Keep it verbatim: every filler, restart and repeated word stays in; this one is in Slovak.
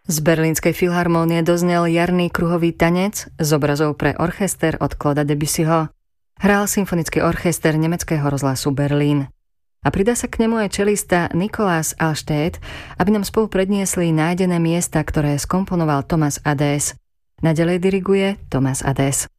Z Berlínskej filharmónie doznel jarný kruhový tanec z obrazov pre orchester od Clauda Debussyho. Hral symfonický orchester nemeckého rozhlasu Berlín. A pridá sa k nemu aj čelista Nicolas Alstedt, aby nám spolu predniesli nájdené miesta, ktoré skomponoval Thomas Adès. Naďalej diriguje Thomas Adès.